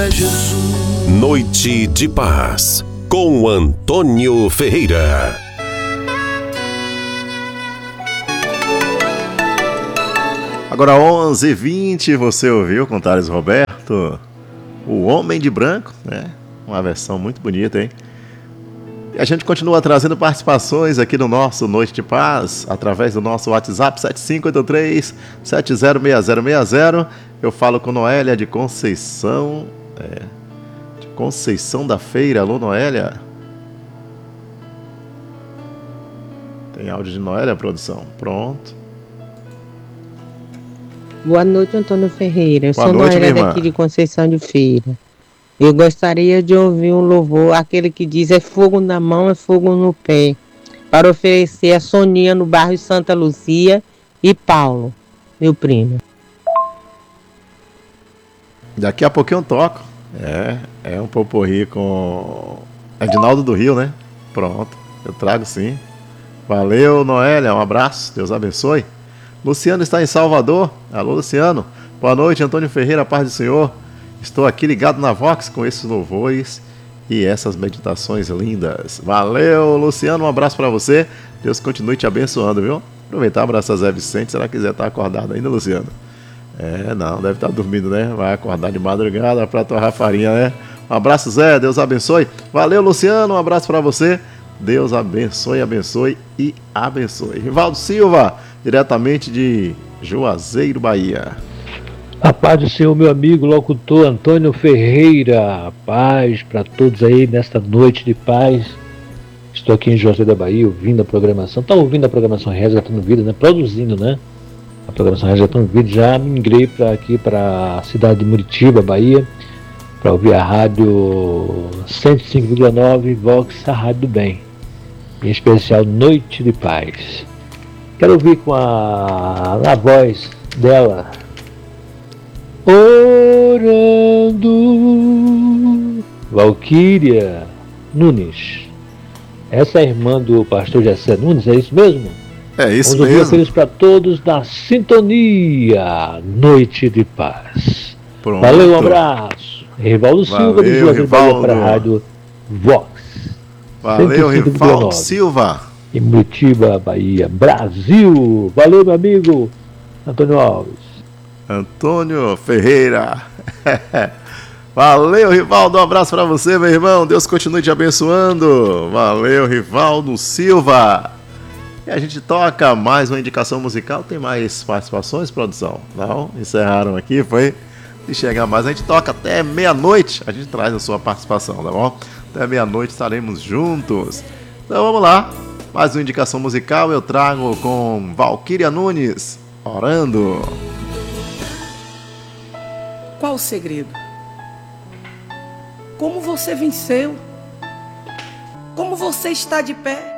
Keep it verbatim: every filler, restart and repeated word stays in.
é Jesus. Noite de Paz, com Antônio Ferreira. Agora onze e vinte, você ouviu com Thales Roberto, O Homem de Branco, né? Uma versão muito bonita, hein? E a gente continua trazendo participações aqui no nosso Noite de Paz, através do nosso WhatsApp sete cinco oito três, sete zero seis zero seis zero. Eu falo com Noélia de Conceição, é, de Conceição da Feira. Alô, Noélia? Tem áudio de Noélia, produção? Pronto. Boa noite, Antônio Ferreira. Eu Boa sou noite, Noélia minha irmã. daqui de Conceição de Feira. Eu gostaria de ouvir um louvor, aquele que diz é fogo na mão, é fogo no pé, para oferecer a Soninha no bairro Santa Luzia e Paulo, meu primo. Daqui a pouquinho eu toco. É, é um poporri com Edinaldo do Rio, né? Pronto, eu trago sim. Valeu, Noélia, um abraço, Deus abençoe. Luciano está em Salvador. Alô, Luciano. Boa noite, Antônio Ferreira, paz do Senhor. Estou aqui ligado na Vox com esses louvores e essas meditações lindas. Valeu, Luciano, um abraço para você. Deus continue te abençoando, viu? Aproveitar e abraçar Zé Vicente, se ela quiser estar acordado ainda, Luciano. É, não, deve estar dormindo, né? Vai acordar de madrugada para torrar farinha, né? Um abraço, Zé, Deus abençoe. Valeu, Luciano, um abraço para você. Deus abençoe, abençoe e abençoe. Rivaldo Silva, diretamente de Juazeiro, Bahia. A paz do Senhor, meu amigo locutor Antônio Ferreira. Paz para todos aí nesta noite de paz. Estou aqui em Juazeiro da Bahia ouvindo a programação. Está ouvindo a programação Resgatando Vida, né? Produzindo, né? A programação Resgatando Vida. Já migrei para aqui para a cidade de Muritiba, Bahia, para ouvir a rádio cento e cinco vírgula nove Vox, a Rádio do Bem. Em especial Noite de Paz. Quero ouvir com a, a voz dela, orando, Valquíria Nunes. Essa é a irmã do pastor Jessé Nunes, é isso mesmo? É isso Vamos ouvir mesmo. feliz para todos da sintonia Noite de Paz. Pronto. Valeu, um abraço. Rivaldo Silva de Valeu, Juazeiro Bahia para a Rivaldo. Rádio Vox. Valeu, cento e cinco vírgula Rivaldo nove. Silva. Em Muritiba, Bahia, Brasil. Valeu, meu amigo Antônio Alves. Antônio Ferreira. Valeu, Rivaldo. Um abraço para você, meu irmão. Deus continue te abençoando. Valeu, Rivaldo Silva. E a gente toca mais uma indicação musical. Tem mais participações, produção? Não? Encerraram aqui, foi? Se chegar mais, a gente toca até meia-noite. A gente traz a sua participação, tá bom? Até meia-noite estaremos juntos. Então vamos lá. Mais uma indicação musical eu trago com Valquíria Nunes, Orando. Qual o segredo? Como você venceu? Como você está de pé?